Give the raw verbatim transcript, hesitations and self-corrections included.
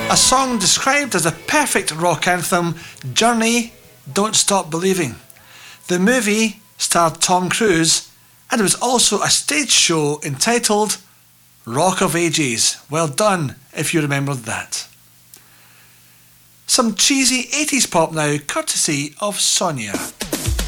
A song described as a perfect rock anthem, Journey, Don't Stop Believing. The movie starred Tom Cruise, and it was also a stage show entitled Rock of Ages. Well done if you remembered that. Some cheesy eighties pop now, courtesy of Sonia.